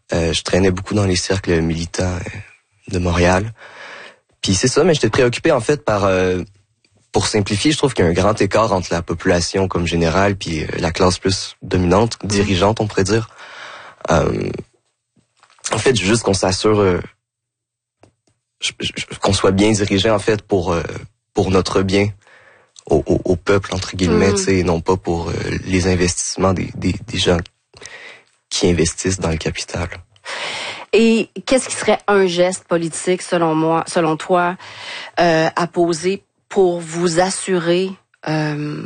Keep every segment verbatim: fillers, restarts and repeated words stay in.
Euh, je traînais beaucoup dans les cercles militants euh, de Montréal. Puis c'est ça, mais j'étais préoccupé en fait par... Euh, pour simplifier, je trouve qu'il y a un grand écart entre la population comme générale puis euh, la classe plus dominante, dirigeante, on pourrait dire. Euh, en fait, juste qu'on s'assure euh, qu'on soit bien dirigé en fait pour euh, pour notre bien au, au, au peuple entre guillemets, mmh. tu sais, et non pas pour euh, les investissements des, des des gens qui investissent dans le capital. Et qu'est-ce qui serait un geste politique selon moi, selon toi, euh, à poser pour vous assurer euh,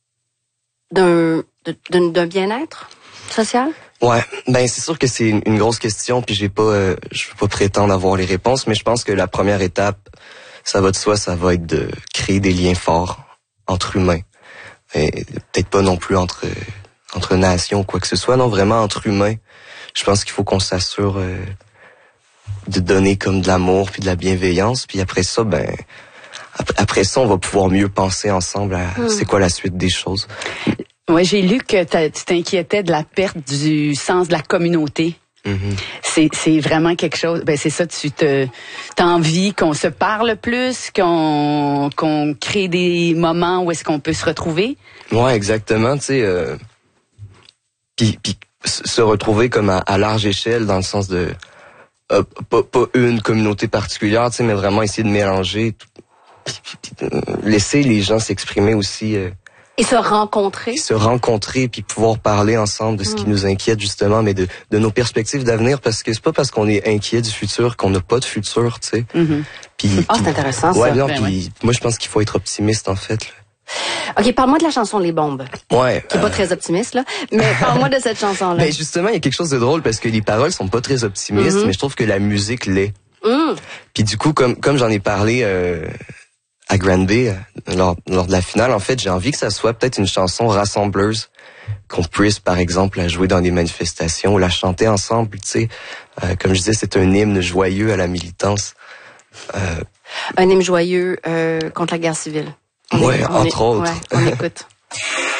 d'un d'un, d'un bien-être social? Ouais, ben c'est sûr que c'est une, une grosse question, puis j'ai pas, euh, je peux pas prétendre avoir les réponses, mais je pense que la première étape, ça va de soi, ça va être de créer des liens forts entre humains, et peut-être pas non plus entre entre nations ou quoi que ce soit, non, vraiment entre humains. Je pense qu'il faut qu'on s'assure euh, de donner comme de l'amour puis de la bienveillance, puis après ça, ben après, après ça, on va pouvoir mieux penser ensemble à mmh. c'est quoi la suite des choses. Oui, j'ai lu que tu t'inquiétais de la perte du sens de la communauté. Mm-hmm. C'est c'est vraiment quelque chose. Ben c'est ça, tu te t'as envie qu'on se parle plus, qu'on qu'on crée des moments où est-ce qu'on peut se retrouver. Ouais, exactement. Tu sais, euh, puis puis se retrouver comme à, à large échelle dans le sens de euh, pas pas une communauté particulière, tu sais, mais vraiment essayer de mélanger, puis, puis, puis, euh, laisser les gens s'exprimer aussi. Euh, Et se rencontrer. Se rencontrer, puis pouvoir parler ensemble de ce mmh. qui nous inquiète justement, mais de, de nos perspectives d'avenir, parce que c'est pas parce qu'on est inquiet du futur qu'on n'a pas de futur, tu sais. Mmh. Puis, ah, c'est intéressant, ouais, ça. Non, ben, puis ouais. moi, je pense qu'il faut être optimiste, en fait. Là. OK, parle-moi de la chanson Les Bombes. Ouais. Qui est euh... pas très optimiste, là. Mais parle-moi de cette chanson-là. Ben, justement, il y a quelque chose de drôle, parce que les paroles sont pas très optimistes, mmh. mais je trouve que la musique l'est. Mmh. Puis du coup, comme comme j'en ai parlé... Euh, à Granby, lors, lors de la finale, en fait, j'ai envie que ça soit peut-être une chanson rassembleuse, qu'on puisse, par exemple, la jouer dans des manifestations ou la chanter ensemble, tu sais. Euh, comme je disais, c'est un hymne joyeux à la militance. Euh, un hymne joyeux euh, contre la guerre civile. Oui, entre on autres. Ouais, on écoute.